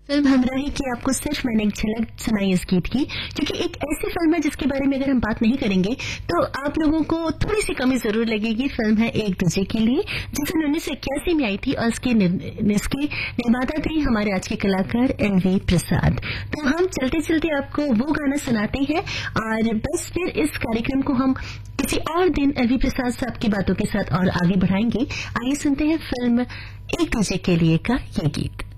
Film हमराही की आपको सिर्फ मैंने एक झलक सुनाई इस गीत की, क्योंकि एक ऐसी फिल्म है जिसके बारे में अगर हम बात नहीं करेंगे तो आप लोगों को थोड़ी सी कमी जरूर लगेगी। फिल्म है एक दूजे के लिए, जो सन 1981 में आई थी और इसके निर्माता थे हमारे आज के कलाकार एलवी प्रसाद। तो हम चलते चलते आपको वो गाना सुनाते हैं और बस फिर इस कार्यक्रम को हम किसी और दिन एलवी प्रसाद साहब की बातों के साथ और आगे बढ़ाएंगे। आइए सुनते हैं फिल्म एक दूजे के लिए का ये गीत।